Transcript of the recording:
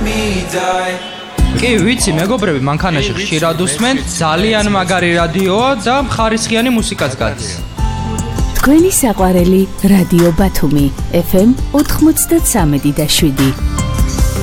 me die. კი, ვიცი, მეგობრები, მანქანაში ხშირად უსმენ, ძალიან მაგარი რადიოა და ხარისხიანი მუსიკაც გადის. თქვენი საყვარელი რადიო ბათუმი FM 93.7.